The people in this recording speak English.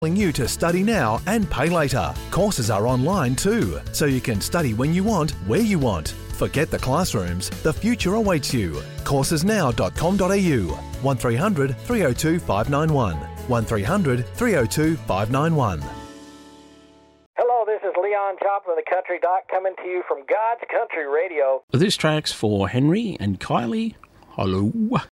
You to study now and pay later. Courses are online too, so you can study when you want, where you want. Forget the classrooms, the future awaits you. Coursesnow.com.au 1300 302 591 1300 302 591. Hello, this is Leon Joplin, the Country Doc, coming to you from God's Country Radio. This track's for Henry and Kylie. Hello.